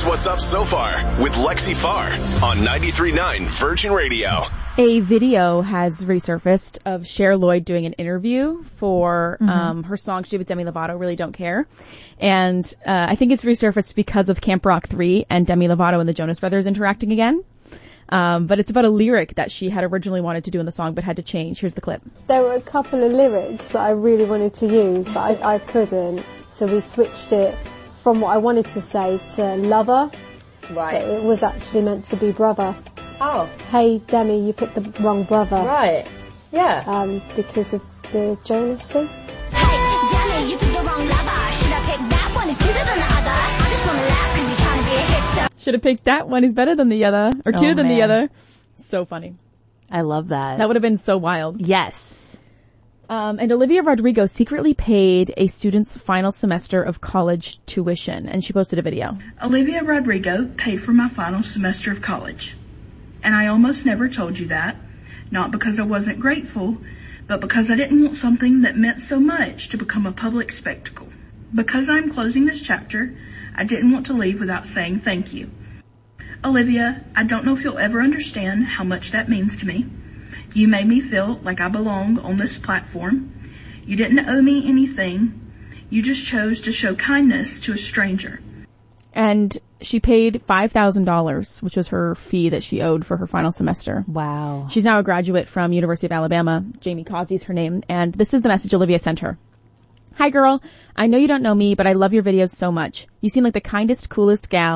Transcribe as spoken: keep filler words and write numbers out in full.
Here's what's up so far with Lexi Farr on ninety-three point nine Virgin Radio. A video has resurfaced of Cher Lloyd doing an interview for mm-hmm. um, her song she did with Demi Lovato, Really Don't Care. And uh, I think it's resurfaced because of Camp Rock three and Demi Lovato and the Jonas Brothers interacting again. Um, but it's about a lyric that she had originally wanted to do in the song but had to change. Here's the clip. There were a couple of lyrics that I really wanted to use, but I, I couldn't. So we switched it from what I wanted to say to lover. Right. But it was actually meant to be brother. Oh. Hey, Demi, you picked the wrong brother. Right. Yeah. Um, because of the Jonas thing. Hey, Demi, you picked the wrong lover. Should I pick that one? It's cuter than the other. I just wanna laugh because you're trying to be a hipster. Should have picked that one. He's better than the other. Or cuter oh, than man. the other. So funny. I love that. That would have been so wild. Yes. Um, and Olivia Rodrigo secretly paid a student's final semester of college tuition, and she posted a video. Olivia Rodrigo paid for my final semester of college. And I almost never told you that, not because I wasn't grateful, but because I didn't want something that meant so much to become a public spectacle. Because I'm closing this chapter, I didn't want to leave without saying thank you. Olivia, I don't know if you'll ever understand how much that means to me. You made me feel like I belong on this platform. You didn't owe me anything. You just chose to show kindness to a stranger. And she paid five thousand dollars, which was her fee that she owed for her final semester. Wow. She's now a graduate from University of Alabama. Jamie Causey is her name. And this is the message Olivia sent her. Hi, girl. I know you don't know me, but I love your videos so much. You seem like the kindest, coolest gal.